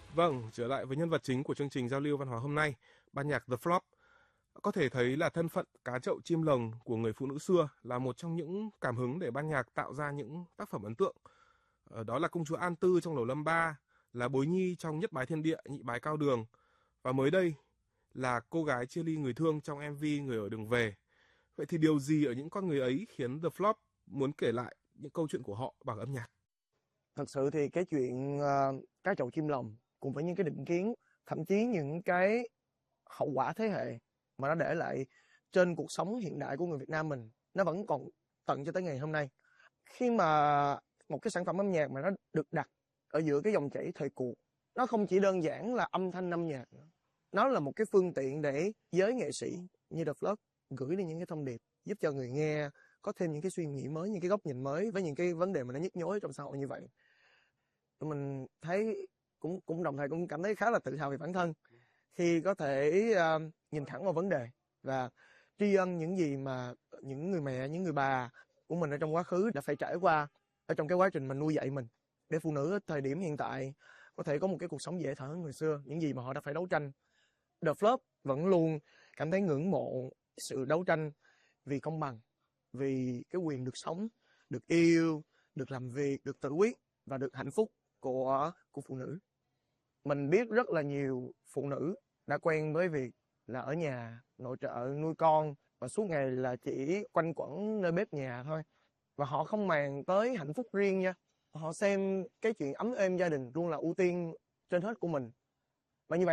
Vâng, trở lại với nhân vật chính của chương trình giao lưu văn hóa hôm nay, ban nhạc The Flop. Có thể thấy là thân phận cá trậu chim lồng của người phụ nữ xưa là một trong những cảm hứng để ban nhạc tạo ra những tác phẩm ấn tượng. Đó là công chúa An Tư trong Lầu Lâm Ba, là Bối Nhi trong Nhất Bái Thiên Địa, Nhị Bái Cao Đường, và mới đây là cô gái chia ly người thương trong MV Người ở đường về. Vậy thì điều gì ở những con người ấy khiến The Flop muốn kể lại những câu chuyện của họ bằng âm nhạc? Thật sự thì cái chuyện cá chậu chim lồng cùng với những cái định kiến, thậm chí những cái hậu quả thế hệ mà nó để lại trên cuộc sống hiện đại của người Việt Nam mình, nó vẫn còn tận cho tới ngày hôm nay. Khi mà một cái sản phẩm âm nhạc mà nó được đặt ở giữa cái dòng chảy thời cuộc, nó không chỉ đơn giản là âm thanh âm nhạc nữa. Nó là một cái phương tiện để giới nghệ sĩ như The Flop gửi đi những cái thông điệp, giúp cho người nghe có thêm những cái suy nghĩ mới, những cái góc nhìn mới với những cái vấn đề mà nó nhức nhối trong xã hội như vậy. Tụi mình thấy cũng đồng thời cũng cảm thấy khá là tự hào về bản thân khi có thể nhìn thẳng vào vấn đề và tri ân những gì mà những người mẹ, những người bà của mình ở trong quá khứ đã phải trải qua ở trong cái quá trình mình nuôi dạy mình, để phụ nữ ở thời điểm hiện tại có thể có một cái cuộc sống dễ thở hơn người xưa, những gì mà họ đã phải đấu tranh. The Flop vẫn luôn cảm thấy ngưỡng mộ sự đấu tranh vì công bằng, vì cái quyền được sống, được yêu, được làm việc, được tự quyết và được hạnh phúc của phụ nữ. Mình biết rất là nhiều phụ nữ đã quen với việc là ở nhà nội trợ nuôi con và suốt ngày là chỉ quanh quẩn nơi bếp nhà thôi, và họ không màng tới hạnh phúc riêng nha. Họ xem cái chuyện ấm êm gia đình luôn là ưu tiên trên hết của mình.